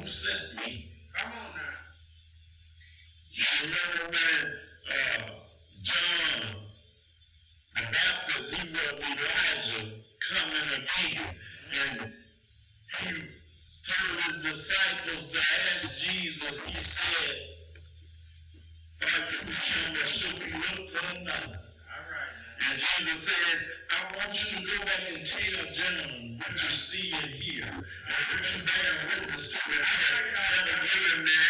who sent me. Come on now. You remember when John the Baptist, he was Elijah coming again, and he told his disciples to ask Jesus. He said, "Like you become, or should we look for another?" All right. And Jesus said, "I want you to go back and tell John what you see and hear, and what you bear witness to, and that'll give him the